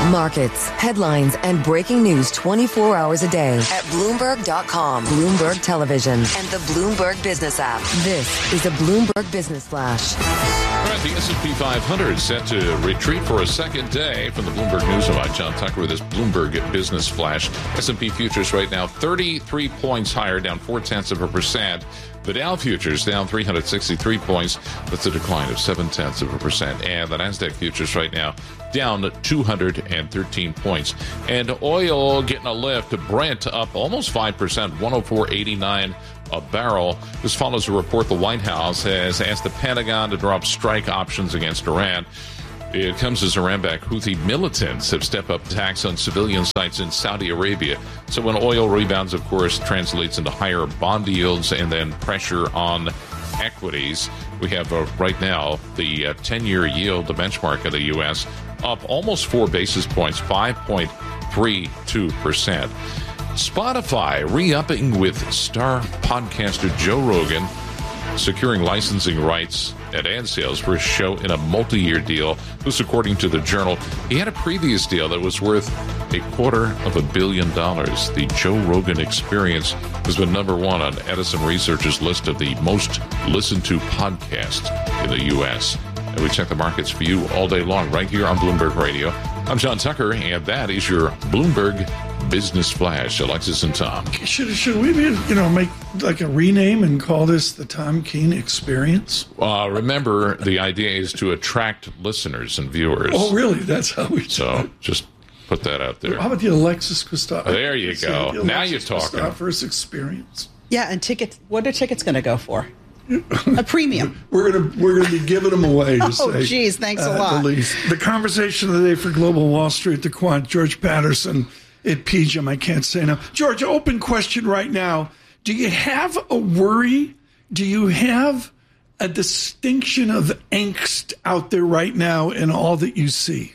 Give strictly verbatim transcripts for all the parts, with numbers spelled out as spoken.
Markets, headlines, and breaking news twenty-four hours a day at Bloomberg dot com, Bloomberg Television, and the Bloomberg Business app. This is a Bloomberg Business Flash. All right, the S and P five hundred set to retreat for a second day from the Bloomberg News. I'm John Tucker with this Bloomberg Business Flash. S and P futures right now thirty-three points higher, down four-tenths of a percent. The Dow futures down three hundred sixty-three points. That's a decline of seven-tenths of a percent. And the NASDAQ futures right now down two hundred thirteen points. And oil getting a lift. Brent up almost five percent, one oh four eighty-nine a barrel. This follows a report the White House has asked the Pentagon to drop strike options against Iran. It comes as Iran-backed Houthi militants have stepped up attacks on civilian sites in Saudi Arabia. So when oil rebounds, of course, translates into higher bond yields and then pressure on equities. We have uh, right now the uh, ten-year yield, the benchmark of the U S, up almost four basis points, five point three two percent. Spotify re-upping with star podcaster Joe Rogan, securing licensing rights at ad sales for his show in a multi-year deal. This, according to the Journal, he had a previous deal that was worth a quarter of a billion dollars. The Joe Rogan Experience has been number one on Edison Research's list of the most listened to podcasts in the U S. And we check the markets for you all day long right here on Bloomberg Radio. I'm John Tucker, and that is your Bloomberg Business Flash. Alexis and Tom. Should should we be, you know, make like a rename and call this the Tom Keene Experience? Uh, remember, the idea is to attract listeners and viewers. Oh, really? That's how we do So it. just put that out there. How about the Alexis Christoph? Oh, there you go. The Now you're Alexis talking. Christopher's Experience. Yeah, and tickets. What are tickets going to go for? A premium. We're gonna we're gonna be giving them away. To Oh, say, geez, thanks a uh, lot. The least. The conversation of the day for Global Wall Street, the quant, George Patterson at P G M. I can't say no. George, open question right now. Do you have a worry? Do you have a distinction of angst out there right now in all that you see?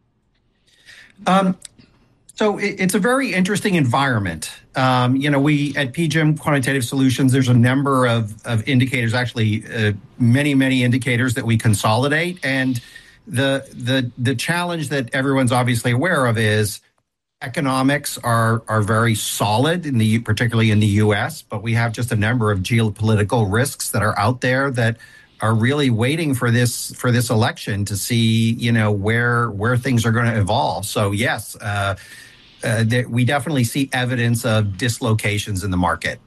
Um, so it, it's a very interesting environment. Um, you know, we at P G M Quantitative Solutions, there's a number of, of indicators, actually uh, many, many indicators that we consolidate. And the the the challenge that everyone's obviously aware of is economics are are very solid in the particularly in the U S, but we have just a number of geopolitical risks that are out there that are really waiting for this for this election to see, you know, where where things are going to evolve. So yes, uh, uh, that we definitely see evidence of dislocations in the market.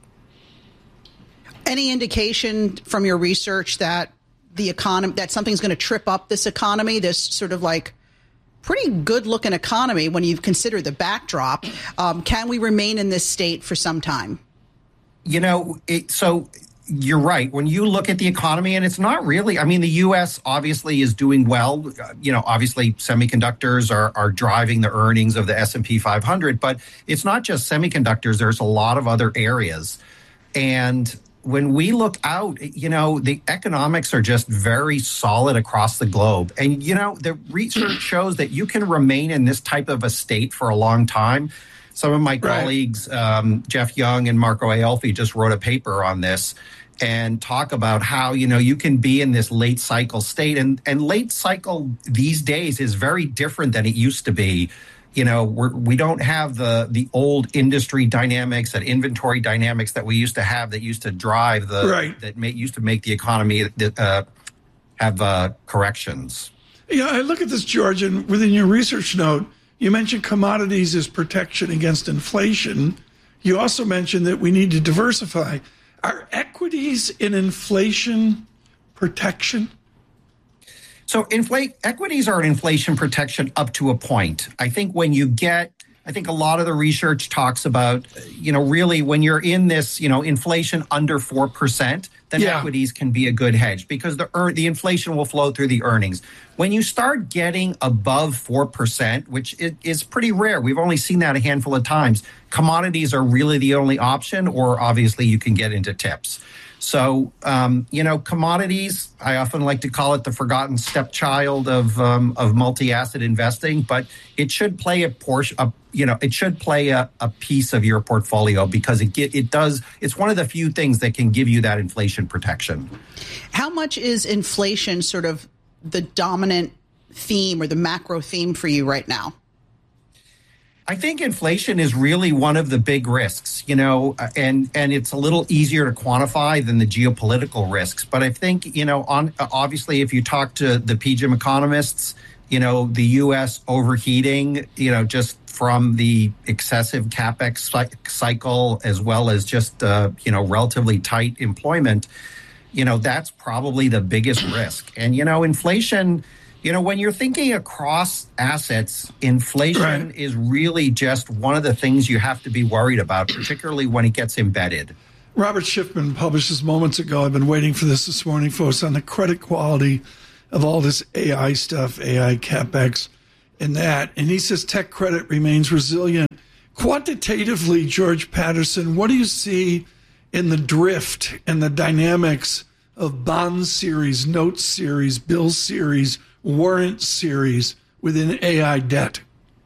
Any indication from your research that the economy that something's going to trip up this economy, this sort of like pretty good looking economy when you consider the backdrop? Um, can we remain in this state for some time? You know, it, so you're right. When you look at the economy, and it's not really, I mean, the U S obviously is doing well. You know, obviously semiconductors are, are driving the earnings of the S and P five hundred, but it's not just semiconductors. There's a lot of other areas. And when we look out, you know, the economics are just very solid across the globe. And, you know, the research shows that you can remain in this type of a state for a long time. Some of my right. colleagues, um, Jeff Young and Marco Aelfi, just wrote a paper on this and talk about how, you know, you can be in this late cycle state. And, and late cycle these days is very different than it used to be. You know, we're, we don't have the the old industry dynamics and inventory dynamics that we used to have that used to drive the right. that may, used to make the economy uh, have uh, corrections. Yeah, I look at this, George, and within your research note, you mentioned commodities as protection against inflation. You also mentioned that we need to diversify. Are equities in inflation protection? So inflate equities are an inflation protection up to a point. I think when you get, I think a lot of the research talks about, you know, really when you're in this, you know, inflation under four percent, then yeah. equities can be a good hedge because the er, the inflation will flow through the earnings. When you start getting above four percent, which is pretty rare, we've only seen that a handful of times, commodities are really the only option, or obviously you can get into tips. So, um, you know, commodities, I often like to call it the forgotten stepchild of um, of multi-asset investing, but it should play a portion, a, you know, it should play a, a piece of your portfolio because it get, it does, it's one of the few things that can give you that inflation protection. How much is inflation sort of the dominant theme or the macro theme for you right now? I think inflation is really one of the big risks, you know, and and it's a little easier to quantify than the geopolitical risks. But I think, you know, on obviously, if you talk to the P G I M economists, you know, the U S overheating, you know, just from the excessive capex cycle, as well as just, uh, you know, relatively tight employment, you know, that's probably the biggest risk. And, you know, inflation, you know, when you're thinking across assets, inflation right. is really just one of the things you have to be worried about, particularly when it gets embedded. Robert Schiffman published this moments ago. I've been waiting for this this morning, folks, on the credit quality of all this A I stuff, A I CapEx and that. And he says tech credit remains resilient. Quantitatively, George Patterson, what do you see in the drift and the dynamics of bond series, note series, bill series, warrant series within A I debt?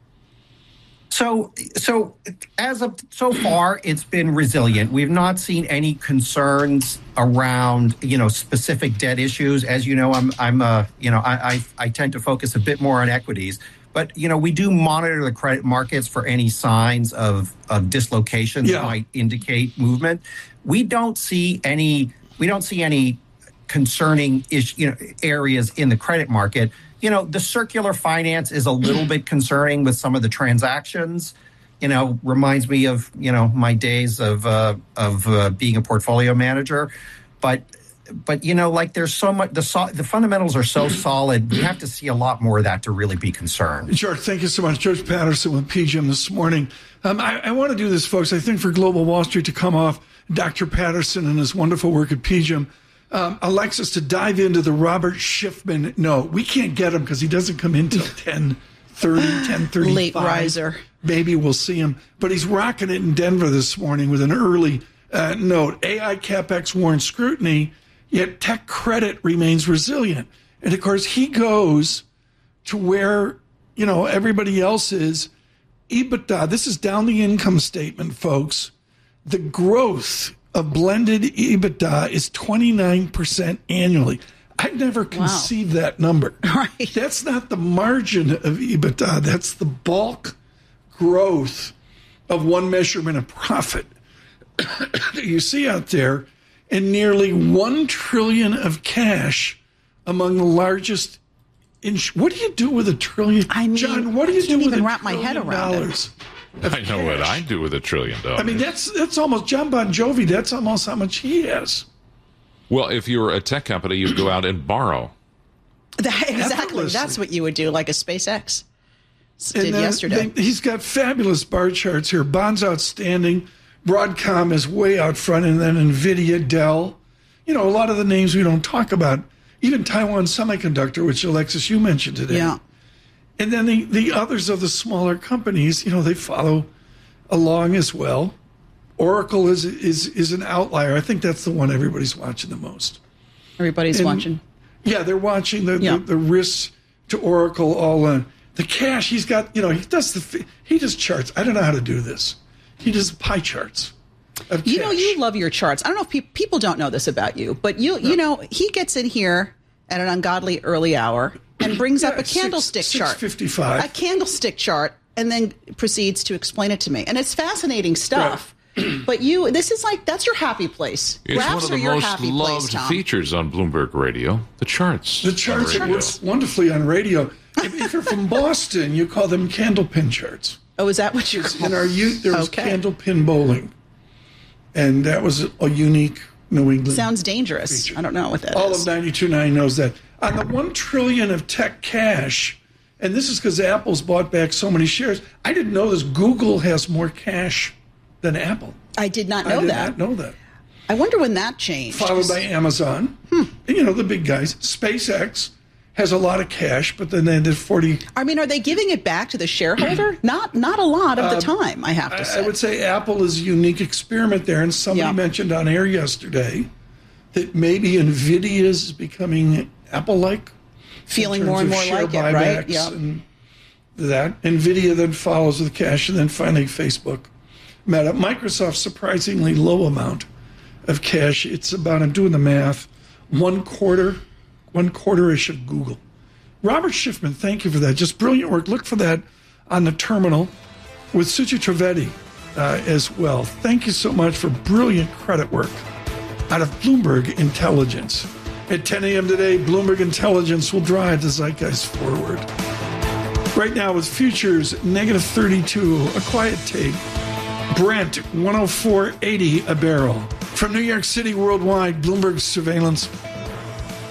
So, so as of so far, it's been resilient. We've not seen any concerns around, you know, specific debt issues. As you know, I'm, I'm, uh, you know, I, I, I tend to focus a bit more on equities. But, you know, we do monitor the credit markets for any signs of, of dislocation yeah. that might indicate movement. We don't see any. We don't see any concerning ish, you know, areas in the credit market. You know, the circular finance is a little bit concerning with some of the transactions. You know, reminds me of, you know, my days of uh, of uh, being a portfolio manager. But, but you know, like there's so much, the, so, the fundamentals are so solid, we have to see a lot more of that to really be concerned. George, thank you so much. George Patterson with P G I M this morning. Um, I, I want to do this, folks. I think for Global Wall Street to come off Doctor Patterson and his wonderful work at P G I M, Um, Alexis, to dive into the Robert Schiffman. No, we can't get him because he doesn't come in till ten thirty, ten thirty-five. Late riser. Maybe we'll see him. But he's rocking it in Denver this morning with an early uh, note. A I CapEx warrants scrutiny, yet tech credit remains resilient. And, of course, he goes to where, you know, everybody else is. EBITDA, this is down the income statement, folks. The growth of blended EBITDA is twenty-nine percent annually. I've never conceived wow. that number. Right. That's not the margin of EBITDA. That's the bulk growth of one measurement of profit that you see out there, and nearly one trillion of cash among the largest. Ins- what do you do with a trillion? I mean, John, what do you I do can't with even a wrap my head trillion around dollars? it. I know cash? what I do with a trillion dollars. I mean, that's that's almost John Bon Jovi. That's almost how much he has. Well, if you were a tech company, you'd go out and borrow. That, exactly. That's what you would do, like a SpaceX did and then yesterday. They, he's got fabulous bar charts here. Bond's outstanding. Broadcom is way out front, and then NVIDIA, Dell. You know, a lot of the names we don't talk about. Even Taiwan Semiconductor, which, Alexis, you mentioned today. Yeah. And then the, the others of the smaller companies, you know, they follow along as well. Oracle is is is an outlier. I think that's the one everybody's watching the most. Everybody's and, watching. Yeah, they're watching the, yeah. the, the risks to Oracle all in. The cash, he's got, you know, he does the, he does charts. I don't know how to do this. He does pie charts of You cash. know, you love your charts. I don't know if pe- people don't know this about you, but you, no. you know, he gets in here at an ungodly early hour and brings yeah, up a candlestick six, chart. six fifty-five. A candlestick chart, and then proceeds to explain it to me. And it's fascinating stuff. Right. But you, this is like, that's your happy place. It's Graphs one of are the your most happy loved place, Tom. features on Bloomberg Radio, the charts. The charts it works wonderfully on radio. If, if you're from Boston, you call them candlepin charts. Oh, is that what you call In our youth, there was okay. candlepin bowling. And that was a, a unique New England Sounds dangerous. feature. I don't know what that All is. of ninety-two point nine knows that. On the one trillion of tech cash, and this is because Apple's bought back so many shares. I didn't know this. Google has more cash than Apple. I did not know I did that. not know that. I wonder when that changed. Followed by Amazon. Hmm. You know, the big guys. SpaceX has a lot of cash, but then they did forty. I mean, are they giving it back to the shareholder? not not a lot of the time, I have to I, say. I would say Apple is a unique experiment there, and somebody Yeah. mentioned on air yesterday that maybe NVIDIA is becoming Apple-like. Feeling more and more like it, right? Yeah. And that. NVIDIA then follows with cash, and then finally Facebook. Meta. Microsoft, surprisingly low amount of cash. It's about, I'm doing the math, one quarter, one quarter-ish of Google. Robert Schiffman, thank you for that. Just brilliant work. Look for that on the terminal. with Suchi Trivedi uh, as well. Thank you so much for brilliant credit work out of Bloomberg Intelligence. At ten a.m. today, Bloomberg Intelligence will drive the zeitgeist forward. Right now, with futures negative thirty-two, a quiet take. Brent one oh four eighty a barrel. From New York City worldwide, Bloomberg Surveillance.